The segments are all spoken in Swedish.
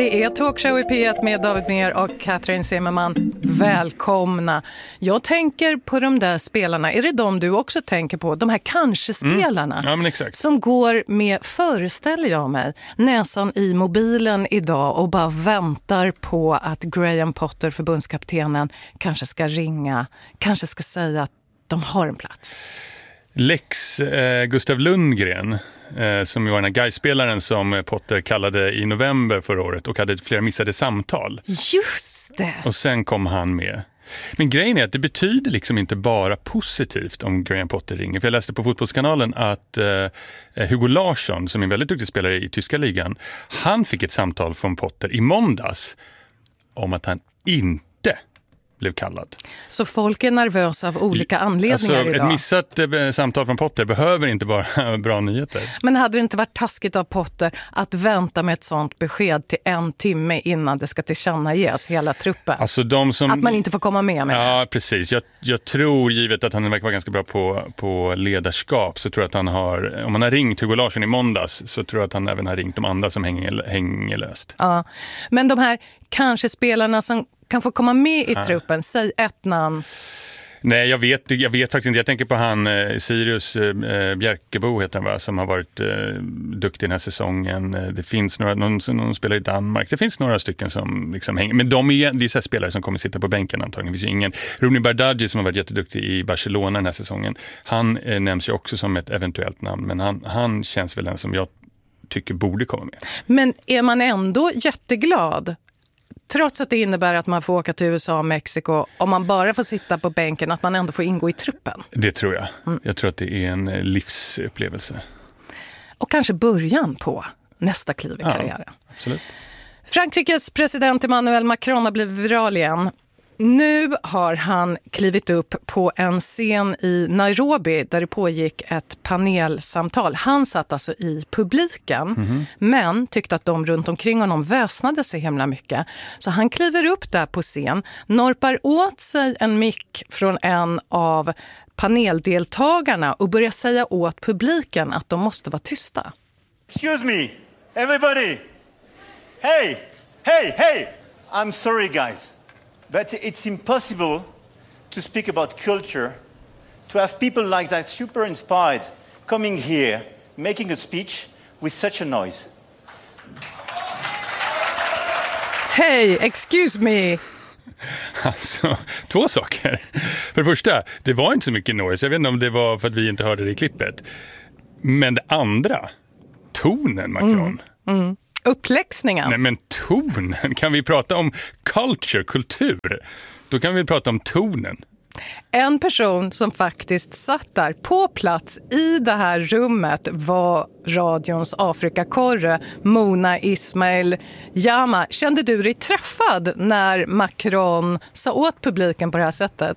Det är Talkshow i P1 med David Mer och Katrin Zimmerman. Välkomna. Jag tänker på de där spelarna. Är det de du också tänker på? De här kanske-spelarna. Ja, men exakt. Som går med, föreställer jag mig, näsan i mobilen idag och bara väntar på att Graham Potter, förbundskaptenen, kanske ska ringa. Kanske ska säga att de har en plats. Lex Gustav Lundgren, som var den här Gais-spelaren som Potter kallade i november förra året och hade flera missade samtal. Just det! Och sen kom han med. Men grejen är att det betyder liksom inte bara positivt om Graham Potter ringer. För jag läste på Fotbollskanalen att Hugo Larsson, som är en väldigt duktig spelare i tyska ligan, han fick ett samtal från Potter i måndags om att han inte blev kallad. Så folk är nervösa av olika anledningar idag. Ett missat samtal från Potter behöver inte bara bra nyheter. Men hade det inte varit taskigt av Potter att vänta med ett sånt besked till 1 timme innan det ska tillkännages hela truppen? Alltså att man inte får komma med det. Ja, precis. Jag tror, givet att han verkar vara ganska bra på ledarskap, så tror jag att han har, om han har ringt Hugo Larsson i måndags, så tror jag att han även har ringt de andra som hänger löst. Ja. Men de här kanske spelarna som kan få komma med i truppen, säg ett namn. Nej, jag vet faktiskt inte. Jag tänker på han Sirius Bjerkebo heter han, va, som har varit duktig den här säsongen. Det finns någon spelar i Danmark. Det finns några stycken som liksom hänger. Men det är så här spelare som kommer sitta på bänken antagligen. Det finns ju ingen. Rooney Bardghji som har varit jätteduktig i Barcelona den här säsongen. Han nämns ju också som ett eventuellt namn. Men han känns väl den som jag tycker borde komma med. Men är man ändå jätteglad? Trots att det innebär att man får åka till USA och Mexiko, om man bara får sitta på bänken, att man ändå får ingå i truppen. Det tror jag. Jag tror att det är en livsupplevelse. Och kanske början på nästa kliv i karriären. Ja, absolut. Frankrikes president Emmanuel Macron har blivit viral igen. Nu har han klivit upp på en scen i Nairobi där det pågick ett panelsamtal. Han satt alltså i publiken, men tyckte att de runt omkring honom väsnade sig himla mycket. Så han kliver upp där på scen, norpar åt sig en mick från en av paneldeltagarna och börjar säga åt publiken att de måste vara tysta. Excuse me, everybody. Hey, hey, hey. I'm sorry, guys. But it's impossible to speak about culture, to have people like that super inspired coming here, making a speech with such a noise. Hey, excuse me. Alltså, 2 saker. För det första, det var inte så mycket noise. Jag vet inte om det var för att vi inte hörde det i klippet. Men det andra, tonen, Macron. Uppläxningen. Nej, men tonen. Kan vi prata om kultur? Då kan vi prata om tonen. En person som faktiskt satt där på plats i det här rummet var radions Afrikakorre Mona Ismail Jama. Kände du dig träffad när Macron sa åt publiken på det här sättet?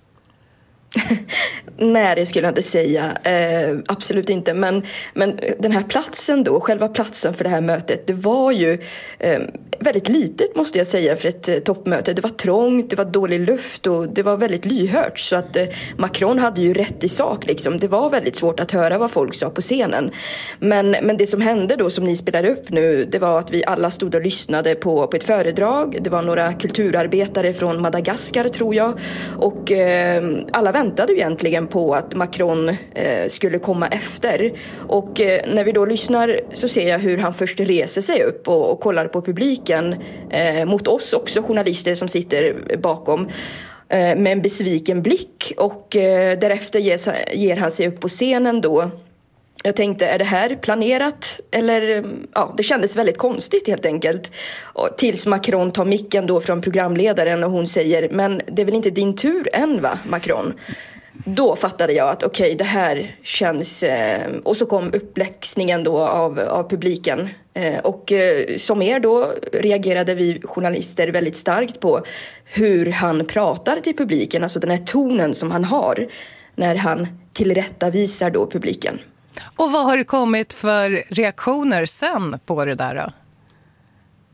Nej, det skulle jag inte säga. Absolut inte. Men den här platsen då, själva platsen för det här mötet, det var ju väldigt litet måste jag säga för ett toppmöte. Det var trångt, det var dålig luft och det var väldigt lyhört. Så att Macron hade ju rätt i sak liksom. Det var väldigt svårt att höra vad folk sa på scenen. Men det som hände då, som ni spelade upp nu, det var att vi alla stod och lyssnade på ett föredrag. Det var några kulturarbetare från Madagaskar, tror jag. Och alla väntade ju egentligen på att Macron skulle komma efter. Och när vi då lyssnar så ser jag hur han först reser sig upp och kollar på publiken mot oss också, journalister som sitter bakom, med en besviken blick. Och därefter ger han sig upp på scenen då. Jag tänkte, är det här planerat? Eller, ja, det kändes väldigt konstigt helt enkelt. Och tills Macron tar micken då från programledaren och hon säger, men det är väl inte din tur än, va, Macron? Då fattade jag att okej, det här känns... och så kom uppläxningen då av publiken. Och som er då reagerade vi journalister väldigt starkt på hur han pratar till publiken. Alltså den här tonen som han har när han tillrättavisar då publiken. Och vad har det kommit för reaktioner sen på det där då?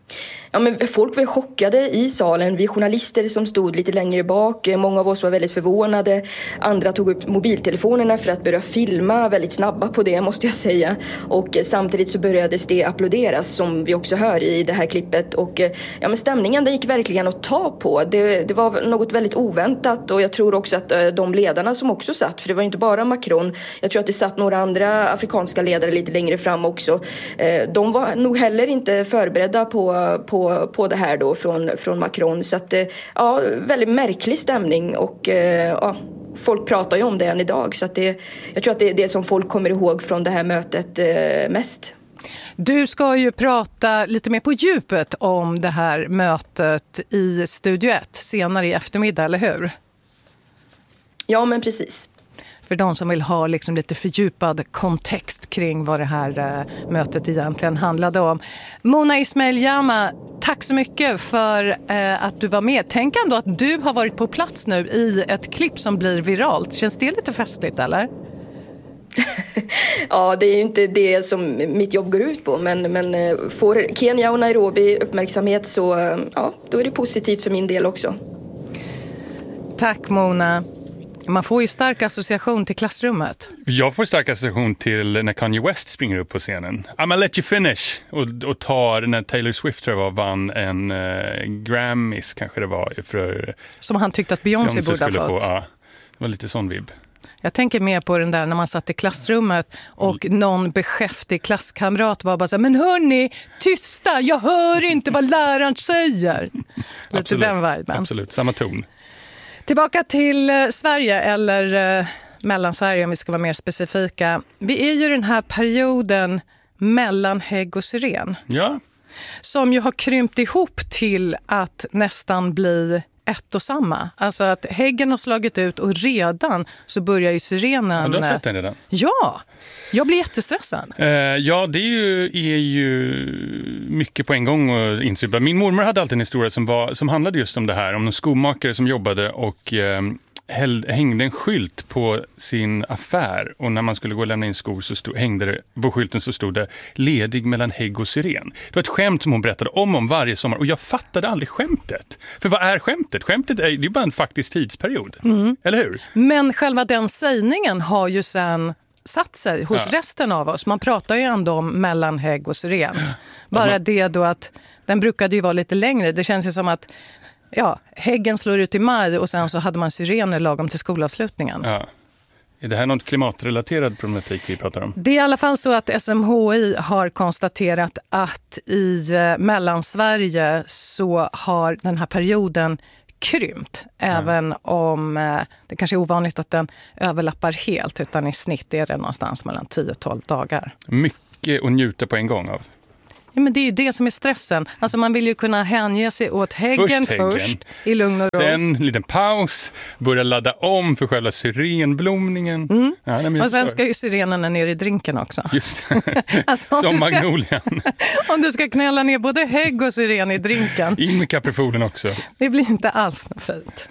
men folk var chockade i salen. Vi journalister som stod lite längre bak, många av oss var väldigt förvånade. Andra tog upp mobiltelefonerna för att börja filma, väldigt snabba på det måste jag säga. Och samtidigt så började det applåderas som vi också hör i det här klippet. Och men stämningen det gick verkligen att ta på. Det var något väldigt oväntat, och jag tror också att de ledarna som också satt, för det var inte bara Macron, jag tror att det satt några andra afrikanska ledare lite längre fram också. De var nog heller inte förberedda på det här då från Macron. Så att, väldigt märklig stämning, och folk pratar ju om det än idag. Så att jag tror att det är det som folk kommer ihåg från det här mötet mest. Du ska ju prata lite mer på djupet om det här mötet i Studio 1 senare i eftermiddag, eller hur? Ja, men precis. För de som vill ha liksom lite fördjupad kontext kring vad det här mötet egentligen handlade om. Mona Ismail Jama, tack så mycket för att du var med. Tänk ändå att du har varit på plats nu i ett klipp som blir viralt. Känns det lite festligt, eller? Ja, det är ju inte det som mitt jobb går ut på, men får Kenya och Nairobi uppmärksamhet så då är det positivt för min del också. Tack Mona. Man får ju stark association till klassrummet. Jag får stark association till när Kanye West springer upp på scenen. I'm gonna let you finish. Och tar när Taylor Swift tror jag vann en Grammys kanske det var. Som han tyckte att Beyoncé borde ha fått. Ja, det var lite sån vibb. Jag tänker mer på den där när man satt i klassrummet och någon beskäftig klasskamrat var bara så här, men hörni, tysta, jag hör inte vad läraren säger. Lite Absolut, den viben. Absolut, samma ton. Tillbaka till Sverige, eller Mellansverige om vi ska vara mer specifika. Vi är ju den här perioden mellan hägg och syren. Ja. Som ju har krympt ihop till att nästan bli ett och samma. Alltså att häggen har slagit ut och redan så börjar ju syrenen... Ja, du har sett den redan? Ja, jag blir jättestressad. Ja, det är ju mycket på en gång att insupa. Min mormor hade alltid en historia som handlade just om det här. Om en skomakare som jobbade och hängde en skylt på sin affär. Och när man skulle gå och lämna in skor så hängde det på skylten så stod det ledig mellan hägg och syren. Det var ett skämt som hon berättade om varje sommar. Och jag fattade aldrig skämtet. För vad är skämtet? Skämtet är ju bara en faktisk tidsperiod. Eller hur? Men själva den sägningen har ju sen satt sig hos resten av oss. Man pratar ju ändå om mellan hägg och syren. Bara det då att den brukade ju vara lite längre. Det känns ju som att häggen slår ut i maj och sen så hade man syrener lagom till skolavslutningen. Ja. Är det här något klimatrelaterad problematik vi pratar om? Det är i alla fall så att SMHI har konstaterat att i Mellansverige så har den här perioden krympt. Även om det kanske är ovanligt att den överlappar helt, utan i snitt är det någonstans mellan 10-12 dagar. Mycket att njuta på en gång av. Ja, men det är ju det som är stressen. Alltså man vill ju kunna hänge sig åt häggen först i lugn och ro. Sen en liten paus, börja ladda om för själva syrenblomningen. Ja, och sen ska ju syrenerna ner i drinken också. Just alltså, som magnolian. Om du ska knälla ner både hägg och syren i drinken. In med kaprifolen också. Det blir inte alls fint.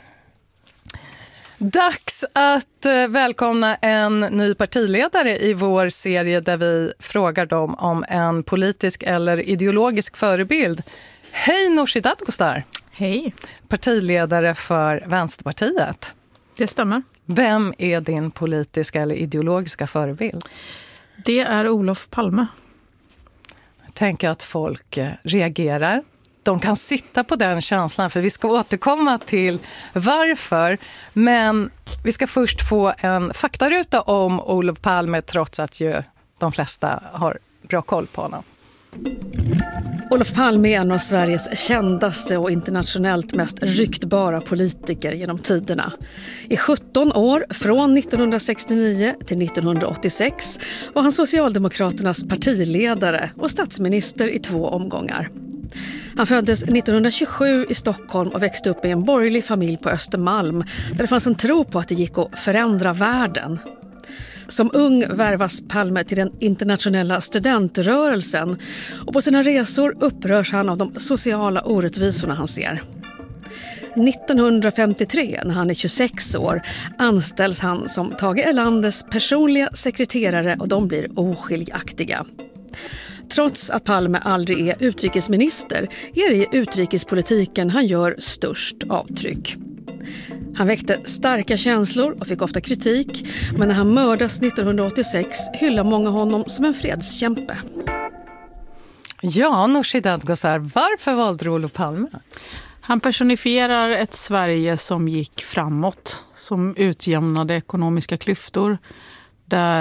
Dags att välkomna en ny partiledare i vår serie där vi frågar dem om en politisk eller ideologisk förebild. Hej Nooshi Dadgostar. Hej. Partiledare för Vänsterpartiet. Det stämmer. Vem är din politiska eller ideologiska förebild? Det är Olof Palme. Jag tänker att folk reagerar. De kan sitta på den känslan, för vi ska återkomma till varför. Men vi ska först få en faktaruta om Olof Palme, trots att ju de flesta har bra koll på honom. Olof Palme är en av Sveriges kändaste och internationellt mest ryktbara politiker genom tiderna. I 17 år, från 1969 till 1986, var han Socialdemokraternas partiledare och statsminister i 2 omgångar. Han föddes 1927 i Stockholm och växte upp i en borgerlig familj på Östermalm där det fanns en tro på att det gick att förändra världen. Som ung värvas Palme till den internationella studentrörelsen och på sina resor upprörs han av de sociala orättvisorna han ser. 1953, när han är 26 år, anställs han som Tage Erlanders personliga sekreterare och de blir oskiljaktiga. Trots att Palme aldrig är utrikesminister är det i utrikespolitiken han gör störst avtryck. Han väckte starka känslor och fick ofta kritik, men när han mördas 1986 hyllar många honom som en fredskämpe. Ja, Nooshi Dadgostar, varför valde du Olof Palme? Han personifierar ett Sverige som gick framåt, som utjämnade ekonomiska klyftor. Där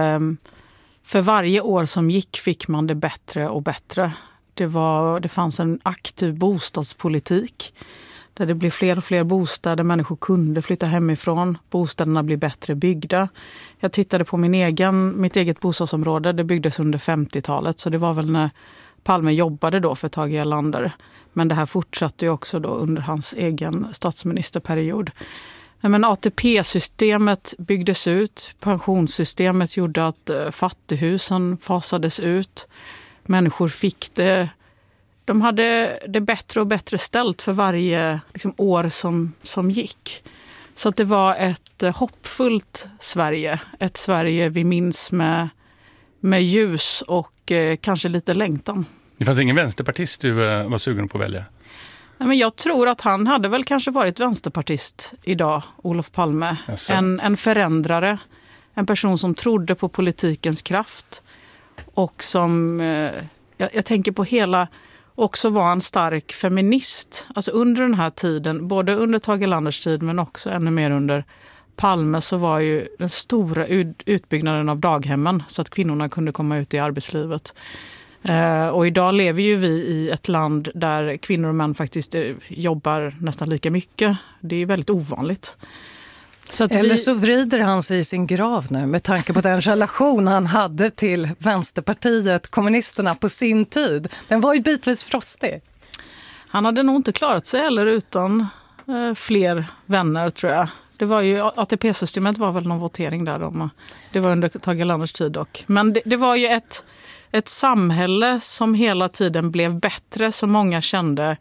för varje år som gick fick man det bättre och bättre. Det fanns en aktiv bostadspolitik där det blev fler och fler bostäder. Människor kunde flytta hemifrån. Bostäderna blev bättre byggda. Jag tittade på mitt eget bostadsområde. Det byggdes under 50-talet, så det var väl när Palme jobbade då för Tage Erlander. Men det här fortsatte ju också då under hans egen statsministerperiod. Men ATP-systemet byggdes ut. Pensionssystemet gjorde att fattighusen fasades ut. Människor fick det. De hade det bättre och bättre ställt för varje år som gick. Så att det var ett hoppfullt Sverige. Ett Sverige vi minns med ljus och kanske lite längtan. Det fanns ingen vänsterpartist du var sugen på att välja? Nej, men jag tror att han hade väl kanske varit vänsterpartist idag, Olof Palme. En förändrare, en person som trodde på politikens kraft och som, jag tänker på också var en stark feminist. Alltså under den här tiden, både under Tage Erlanders tid men också ännu mer under Palme, så var ju den stora utbyggnaden av daghemmen så att kvinnorna kunde komma ut i arbetslivet. Och idag lever ju vi i ett land där kvinnor och män faktiskt jobbar nästan lika mycket. Det är väldigt ovanligt. Eller så vrider han sig i sin grav nu med tanke på den relation han hade till Vänsterpartiet, kommunisterna på sin tid. Den var ju bitvis frostig. Han hade nog inte klarat sig heller utan fler vänner, tror jag. Det var ju, ATP-systemet var väl någon votering där. Det var under Tage Erlanders tid dock. Men det var ju ett samhälle som hela tiden blev bättre, som många kände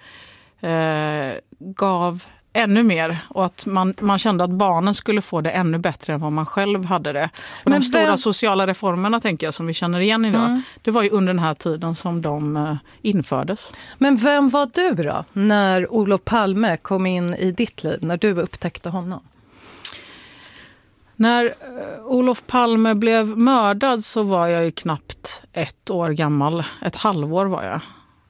gav ännu mer, och att man kände att barnen skulle få det ännu bättre än vad man själv hade det. Och de stora sociala reformerna, tänker jag, som vi känner igen idag, det var ju under den här tiden som de infördes. Men vem var du då när Olof Palme kom in i ditt liv, när du upptäckte honom? När Olof Palme blev mördad så var jag ju knappt 1 år gammal. 1 halvår var jag.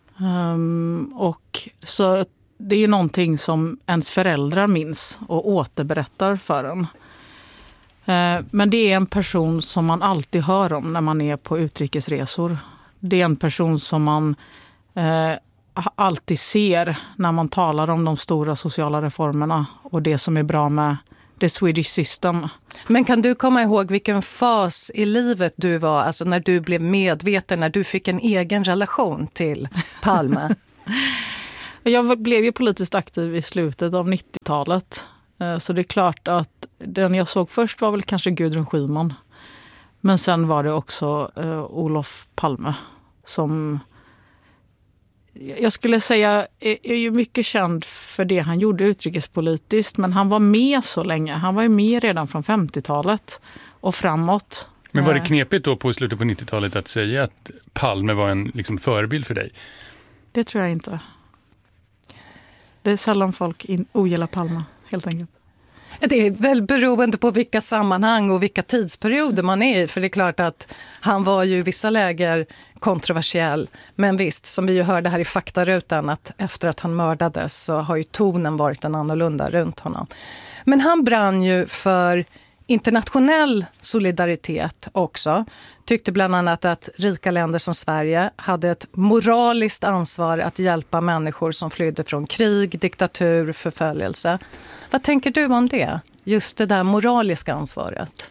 Och så det är ju någonting som ens föräldrar minns och återberättar för en. Men det är en person som man alltid hör om när man är på utrikesresor. Det är en person som man alltid ser när man talar om de stora sociala reformerna och det som är bra med the Swedish system. Men kan du komma ihåg vilken fas i livet du var, alltså när du blev medveten, när du fick en egen relation till Palme? Jag blev ju politiskt aktiv i slutet av 90-talet. Så det är klart att den jag såg först var väl kanske Gudrun Schyman. Men sen var det också Olof Palme som jag skulle säga är ju mycket känd för det han gjorde utrikespolitiskt. Men han var med så länge. Han var ju med redan från 50-talet och framåt. Men var det knepigt då på slutet på 90-talet att säga att Palme var en förebild för dig? Det tror jag inte. Det är sällan folk ogillar Palme, helt enkelt. Det är väl beroende på vilka sammanhang och vilka tidsperioder man är i. För det är klart att han var ju i vissa läger kontroversiell. Men visst, som vi ju hörde här i faktarutan, att efter att han mördades så har ju tonen varit en annorlunda runt honom. Men han brann ju för internationell solidaritet också. Tyckte bland annat att rika länder som Sverige hade ett moraliskt ansvar att hjälpa människor som flydde från krig, diktatur, förföljelse. Vad tänker du om det? Just det där moraliska ansvaret.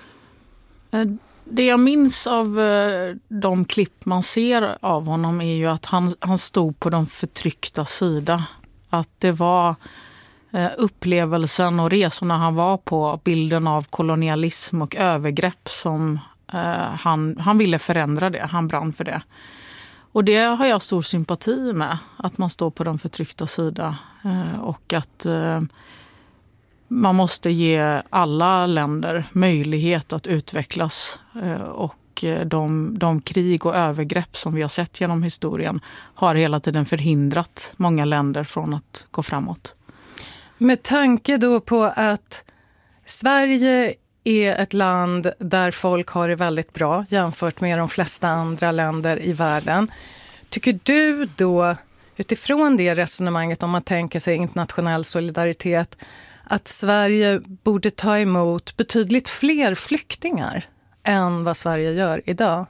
Det jag minns av de klipp man ser av honom är ju att han stod på de förtryckta sida. Att det var upplevelsen och resorna han var på, bilden av kolonialism och övergrepp som han ville förändra det. Han brann för det. Och det har jag stor sympati med, att man står på de förtryckta sida och att man måste ge alla länder möjlighet att utvecklas och och de krig och övergrepp som vi har sett genom historien har hela tiden förhindrat många länder från att gå framåt. Med tanke då på att Sverige är ett land där folk har det väldigt bra jämfört med de flesta andra länder i världen. Tycker du då, utifrån det resonemanget om man tänker sig internationell solidaritet, att Sverige borde ta emot betydligt fler flyktingar än vad Sverige gör idag?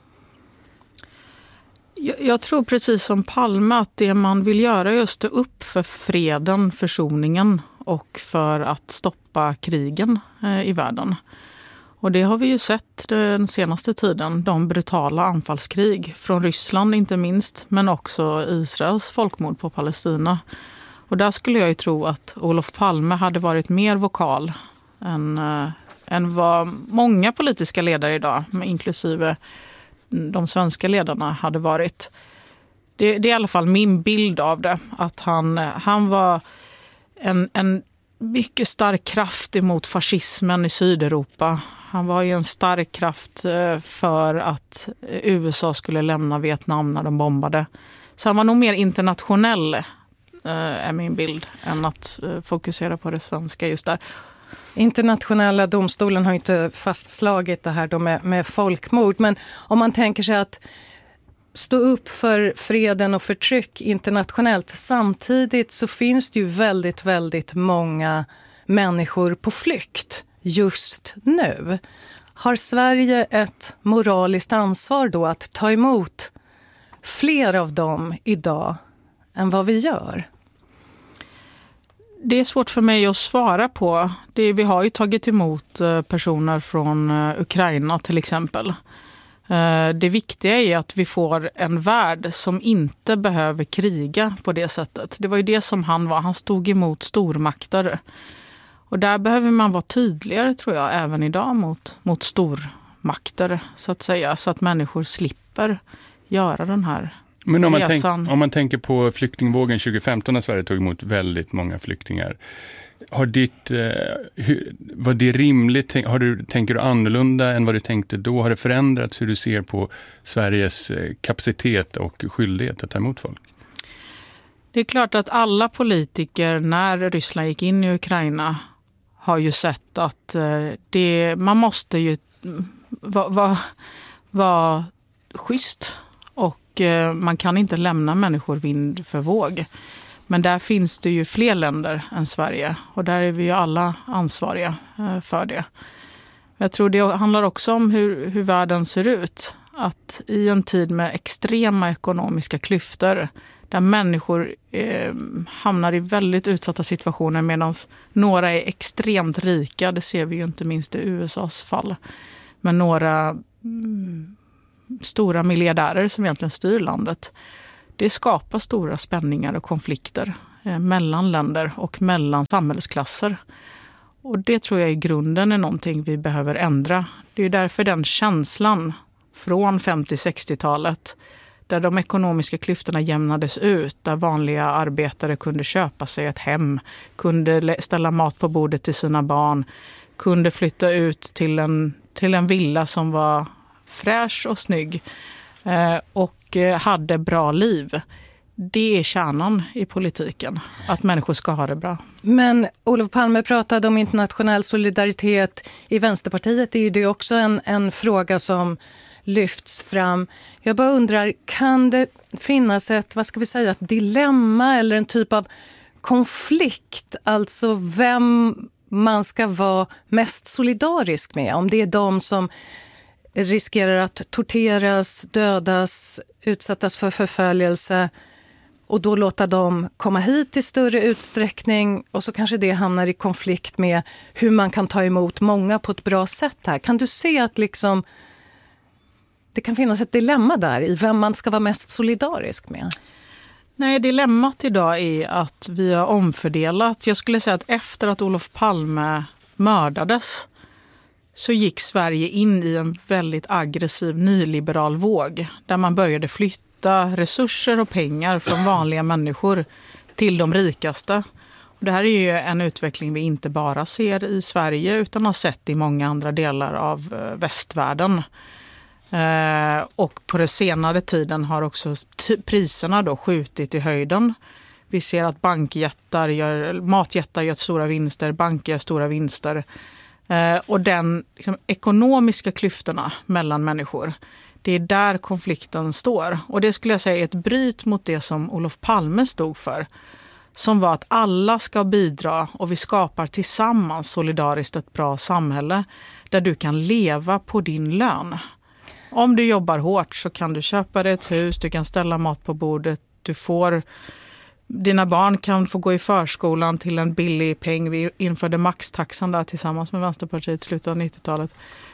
Jag tror precis som Palme att det man vill göra är att stå upp för freden, försoningen och för att stoppa krigen i världen. Och det har vi ju sett den senaste tiden, de brutala anfallskrig från Ryssland inte minst, men också Israels folkmord på Palestina. Och där skulle jag ju tro att Olof Palme hade varit mer vokal än vad många politiska ledare idag, inklusive de svenska ledarna, hade varit. Det är i alla fall min bild av det, att han var en mycket stark kraft emot fascismen i Sydeuropa. Han var ju en stark kraft för att USA skulle lämna Vietnam när de bombade. Så han var nog mer internationell, är min bild, än att fokusera på det svenska just där. Internationella domstolen har inte fastslagit det här då med folkmord, men om man tänker sig att stå upp för freden och förtryck internationellt, samtidigt så finns det ju väldigt, väldigt många människor på flykt just nu. Har Sverige ett moraliskt ansvar då att ta emot fler av dem idag än vad vi gör? Det är svårt för mig att svara på. Vi har ju tagit emot personer från Ukraina till exempel. Det viktiga är att vi får en värld som inte behöver kriga på det sättet. Det var ju det som han var. Han stod emot stormakter. Och där behöver man vara tydligare, tror jag, även idag mot stormakter, så att säga. Så att människor slipper göra den här Men resan. om man tänker på flyktingvågen 2015 när Sverige tog emot väldigt många flyktingar. Var det rimligt? Tänker du annorlunda än vad du tänkte då? Har det förändrats hur du ser på Sveriges kapacitet och skyldighet att ta emot folk? Det är klart att alla politiker när Ryssland gick in i Ukraina har ju sett att man måste ju vara schysst och man kan inte lämna människor vind för våg. Men där finns det ju fler länder än Sverige och där är vi ju alla ansvariga för det. Jag tror det handlar också om hur världen ser ut. Att i en tid med extrema ekonomiska klyftor där människor hamnar i väldigt utsatta situationer medan några är extremt rika, det ser vi ju inte minst i USAs fall. Men några stora miljardärer som egentligen styr landet. Det skapar stora spänningar och konflikter mellan länder och mellan samhällsklasser. Och det tror jag i grunden är någonting vi behöver ändra. Det är därför den känslan från 50-60-talet där de ekonomiska klyftorna jämnades ut, där vanliga arbetare kunde köpa sig ett hem, kunde ställa mat på bordet till sina barn, kunde flytta ut till en villa som var fräsch och snygg och hade bra liv. Det är kärnan i politiken, att människor ska ha det bra. Men Olof Palme pratade om internationell solidaritet. I Vänsterpartiet är ju det också en fråga som lyfts fram. Jag bara undrar, kan det finnas ett dilemma eller en typ av konflikt? Alltså vem man ska vara mest solidarisk med? Om det är de som riskerar att torteras, dödas, utsättas för förföljelse och då låta dem komma hit i större utsträckning och så kanske det hamnar i konflikt med hur man kan ta emot många på ett bra sätt här. Kan du se att det kan finnas ett dilemma där i vem man ska vara mest solidarisk med? Nej, dilemmat idag är att vi har omfördelat. Jag skulle säga att efter att Olof Palme mördades så gick Sverige in i en väldigt aggressiv nyliberal våg där man började flytta resurser och pengar från vanliga människor till de rikaste. Och det här är ju en utveckling vi inte bara ser i Sverige utan har sett i många andra delar av västvärlden. Och på den senare tiden har också priserna då skjutit i höjden. Vi ser att matjättar gör stora vinster, banker gör stora vinster. Och den liksom, ekonomiska klyftorna mellan människor, det är där konflikten står. Och det skulle jag säga är ett bryt mot det som Olof Palme stod för. Som var att alla ska bidra och vi skapar tillsammans solidariskt ett bra samhälle där du kan leva på din lön. Om du jobbar hårt så kan du köpa dig ett hus, du kan ställa mat på bordet, dina barn kan få gå i förskolan till en billig peng. Vi införde maxtaxan där tillsammans med Vänsterpartiet i slutet av 90-talet.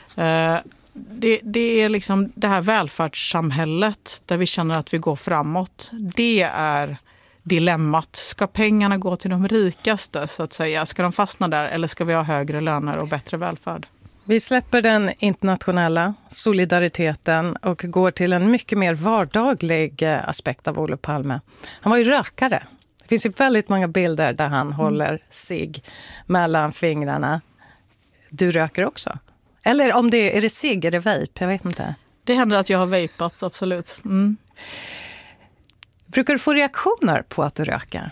Det är liksom det här välfärdssamhället där vi känner att vi går framåt. Det är dilemmat. Ska pengarna gå till de rikaste så att säga? Ska de fastna där eller ska vi ha högre löner och bättre välfärd? Vi släpper den internationella solidariteten och går till en mycket mer vardaglig aspekt av Olof Palme. Han var ju rökare. Det finns ju väldigt många bilder där han håller cigg mellan fingrarna. Du röker också? Eller om är det cigg, är det vape? Jag vet inte. Det händer att jag har vapat, absolut. Mm. Brukar du få reaktioner på att du röker?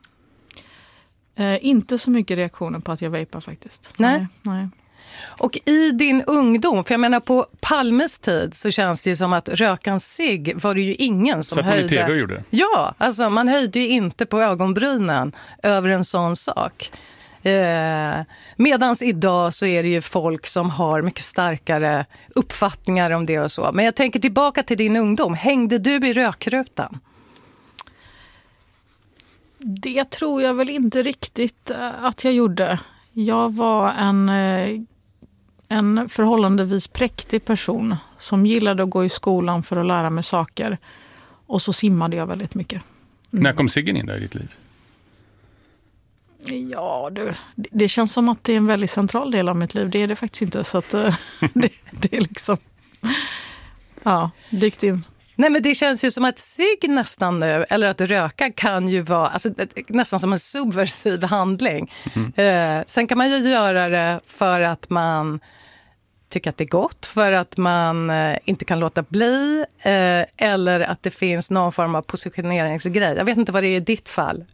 Inte så mycket reaktioner på att jag vapar faktiskt. Nej. Nej. Och i din ungdom, för jag menar på Palmes tid så känns det ju som att rökan cigg var det ju ingen som höjde. Satt man i TV och gjorde det? Ja, alltså man höjde ju inte på ögonbrynen över en sån sak. Medans idag så är det ju folk som har mycket starkare uppfattningar om det och så. Men jag tänker tillbaka till din ungdom. Hängde du i rökrutan? Det tror jag väl inte riktigt att jag gjorde. Jag var en förhållandevis präktig person som gillade att gå i skolan för att lära mig saker. Och så simmade jag väldigt mycket. Mm. När kom ciggen in där i ditt liv? Ja, det känns som att det är en väldigt central del av mitt liv. Det är det faktiskt inte. Så att det är liksom dykt in. Nej, men det känns ju som att cigg nästan nu, eller att röka kan ju vara nästan som en subversiv handling. Sen kan man ju göra det för att man tycker att det är gott, för att man inte kan låta bli, eller att det finns någon form av positioneringsgrej. Jag vet inte vad det är i ditt fall.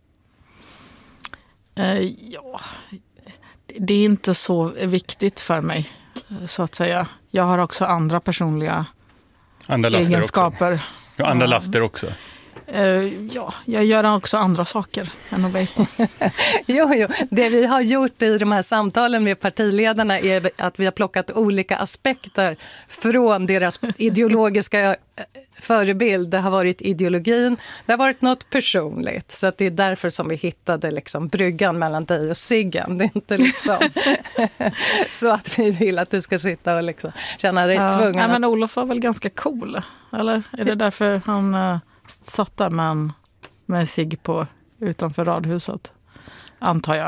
Det är inte så viktigt för mig, så att säga. Jag har också andra personliga egenskaper. Också. Ja, andra laster också. Jag gör också andra saker än att vapa. Jo. Det vi har gjort i de här samtalen med partiledarna är att vi har plockat olika aspekter från deras ideologiska förebild. Det har varit ideologin, det har varit något personligt. Så att det är därför som vi hittade liksom bryggan mellan dig och ciggen. Det är inte liksom så att vi vill att du ska sitta och liksom känna dig tvungen. Nej, men Olof var väl ganska cool, eller? Är det därför han satt där med cigg på utanför radhuset, antar jag?